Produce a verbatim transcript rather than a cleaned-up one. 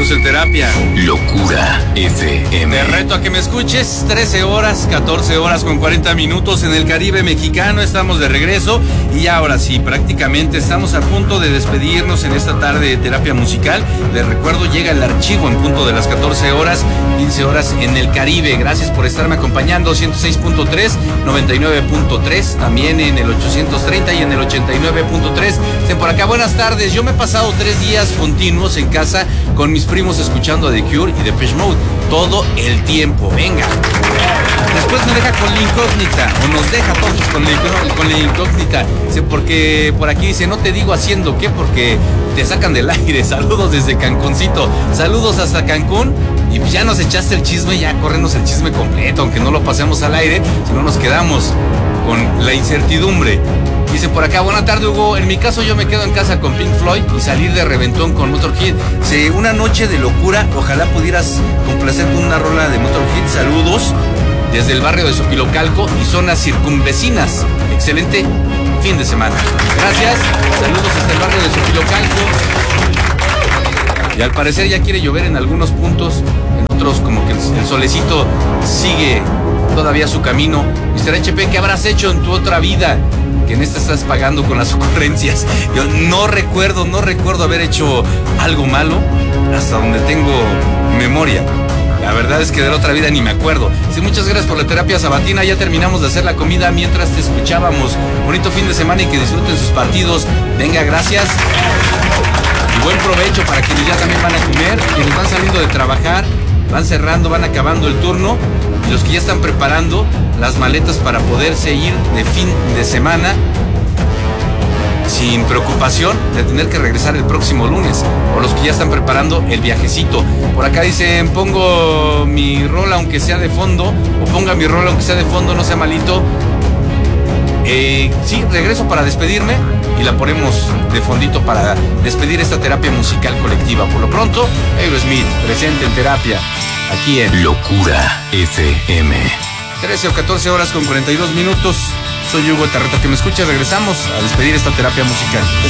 Estamos en terapia. Locura F M. Te reto a que me escuches. Trece horas, catorce horas con cuarenta minutos en el Caribe mexicano. Estamos de regreso y ahora sí, prácticamente estamos a punto de despedirnos en esta tarde de terapia musical. Les recuerdo, llega el archivo en punto de las catorce horas, quince horas en el Caribe. Gracias por estarme acompañando. ciento seis punto tres, noventa y nueve punto tres, también en el ochocientos treinta y en el ochenta y nueve punto tres. Por acá, buenas tardes. Yo me he pasado tres días continuos en casa con mis primos escuchando a The Cure y Depeche Mode todo el tiempo. Venga. Después me deja con la incógnita, o nos deja todos con la, con la incógnita, porque por aquí dice, no te digo haciendo qué, porque te sacan del aire. Saludos desde Cancuncito, saludos hasta Cancún. Y pues ya nos echaste el chisme, ya córrenos el chisme completo, aunque no lo pasemos al aire, si no nos quedamos con la incertidumbre. Dice por acá, buena tarde, Hugo. En mi caso yo me quedo en casa con Pink Floyd y salir de reventón con Motorhead. Sí, una noche de locura. Ojalá pudieras complacer con una rola de Motorhead. Saludos desde el barrio de Sopilocalco y zonas circunvecinas. Excelente fin de semana. Gracias. Saludos hasta el barrio de Sopilocalco. Y al parecer ya quiere llover en algunos puntos. En otros como que el, el solecito sigue todavía su camino. mister H P, ¿qué habrás hecho en tu otra vida? Que en esta estás pagando con las ocurrencias. Yo no recuerdo, no recuerdo haber hecho algo malo hasta donde tengo memoria. La verdad es que de la otra vida ni me acuerdo. Sí, muchas gracias por la terapia sabatina. Ya terminamos de hacer la comida mientras te escuchábamos. Bonito fin de semana y que disfruten sus partidos. Venga, gracias. Y buen provecho para quienes ya también van a comer, quienes van saliendo de trabajar, van cerrando, van acabando el turno. Y los que ya están preparando las maletas para poderse ir de fin de semana sin preocupación de tener que regresar el próximo lunes, o los que ya están preparando el viajecito. Por acá dicen, pongo mi rola aunque sea de fondo, o ponga mi rola aunque sea de fondo, no sea malito. Eh, sí, regreso para despedirme y la ponemos de fondito para despedir esta terapia musical colectiva. Por lo pronto, Aerosmith, presente en terapia, aquí en Locura F M. trece o catorce horas con cuarenta y dos minutos. Soy Hugo Tarreta, que me escucha. Regresamos a despedir esta terapia musical.